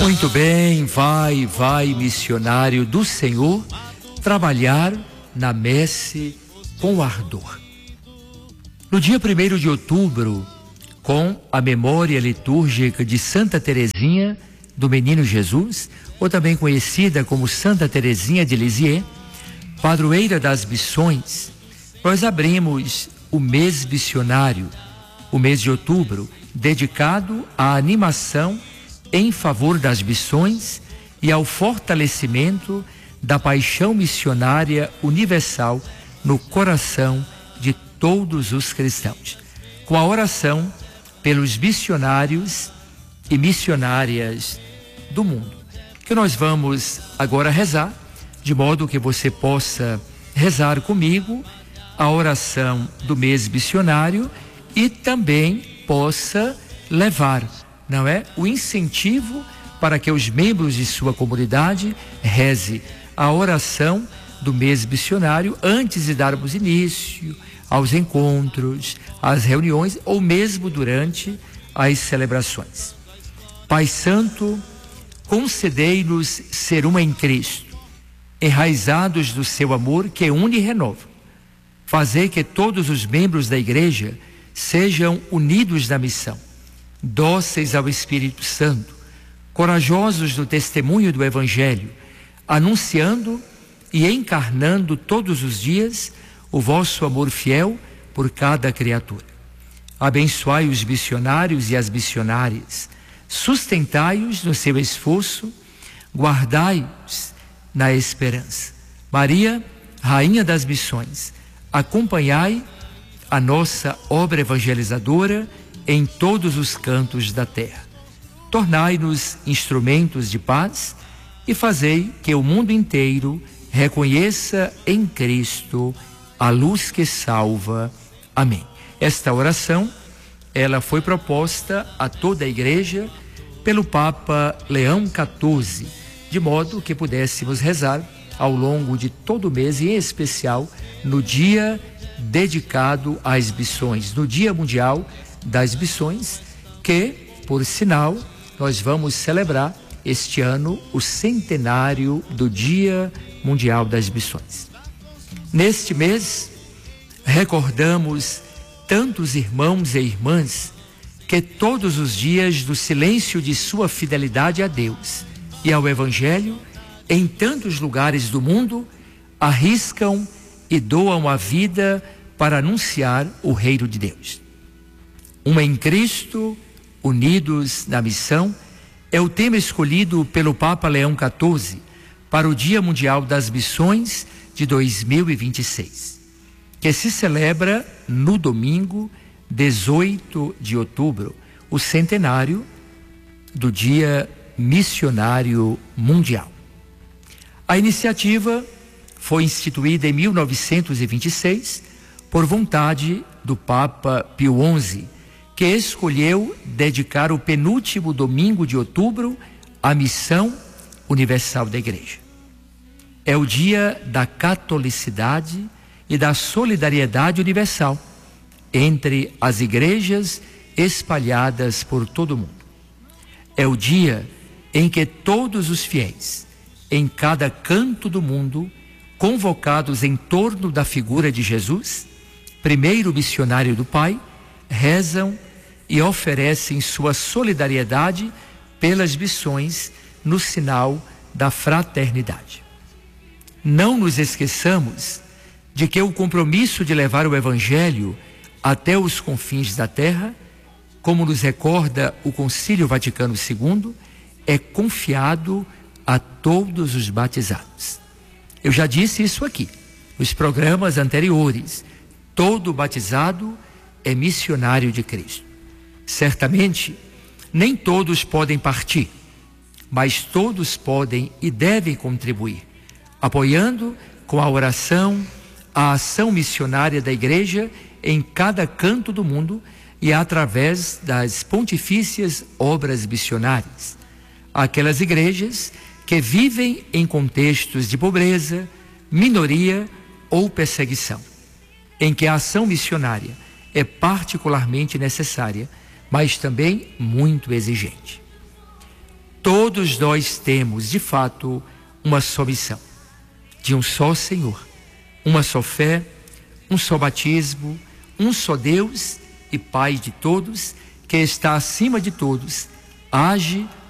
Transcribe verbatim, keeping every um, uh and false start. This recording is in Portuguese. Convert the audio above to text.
Muito bem, vai, vai, missionário do Senhor, trabalhar na messe com ardor. No dia primeiro de outubro, com a memória litúrgica de Santa Teresinha do Menino Jesus, ou também conhecida como Santa Teresinha de Lisieux, padroeira das missões, nós abrimos o mês missionário, o mês de outubro, dedicado à animação em favor das missões e ao fortalecimento da paixão missionária universal no coração de todos os cristãos, com a oração pelos missionários e missionárias do mundo, que nós vamos agora rezar, de modo que você possa rezar comigo a oração do mês missionário e também possa levar, não é, o incentivo para que os membros de sua comunidade reze a oração do mês missionário antes de darmos início aos encontros, às reuniões ou mesmo durante as celebrações. Pai Santo, concedei-nos ser uma em Cristo, enraizados do seu amor que une e renova. Fazei que todos os membros da Igreja sejam unidos na missão, dóceis ao Espírito Santo, corajosos no testemunho do Evangelho, anunciando e encarnando todos os dias o vosso amor fiel por cada criatura. Abençoai os missionários e as missionárias, sustentai-os no seu esforço, guardai-os na esperança. Maria, Rainha das Missões, acompanhai a nossa obra evangelizadora em todos os cantos da terra. Tornai-nos instrumentos de paz e fazei que o mundo inteiro reconheça em Cristo a luz que salva. Amém. Esta oração, ela foi proposta a toda a Igreja pelo Papa Leão quatorze, de modo que pudéssemos rezar ao longo de todo o mês, e em especial no dia dedicado às missões, no Dia Mundial das Missões, que, por sinal, nós vamos celebrar este ano o centenário do Dia Mundial das Missões. Neste mês, recordamos tantos irmãos e irmãs que todos os dias, do silêncio de sua fidelidade a Deus e ao Evangelho, em tantos lugares do mundo, arriscam e doam a vida para anunciar o reino de Deus. Uma em Cristo, unidos na missão, é o tema escolhido pelo Papa Leão quatorze para o Dia Mundial das Missões de dois mil e vinte e seis, que se celebra no domingo dezoito de outubro, o centenário do Dia Missionário Mundial. A iniciativa foi instituída em mil novecentos e vinte e seis por vontade do Papa Pio onze, que escolheu dedicar o penúltimo domingo de outubro à missão universal da Igreja. É o dia da catolicidade e da solidariedade universal entre as igrejas espalhadas por todo o mundo. É o dia em que todos os fiéis, em cada canto do mundo, convocados em torno da figura de Jesus, primeiro missionário do Pai, rezam e oferecem sua solidariedade pelas missões no sinal da fraternidade. Não nos esqueçamos de que o compromisso de levar o Evangelho até os confins da terra, como nos recorda o Concílio Vaticano segundo, é confiado a todos os batizados. Eu já disse isso aqui, nos programas anteriores. Todo batizado é missionário de Cristo. Certamente, nem todos podem partir, mas todos podem e devem contribuir, apoiando com a oração a ação missionária da Igreja em cada canto do mundo e através das pontifícias obras missionárias. Aquelas igrejas que vivem em contextos de pobreza, minoria ou perseguição, em que a ação missionária é particularmente necessária, mas também muito exigente. todos nós temos, de fato, uma só missão, de um só Senhor, uma só fé, um só batismo, um só Deus e Pai de todos, que está acima de todos, age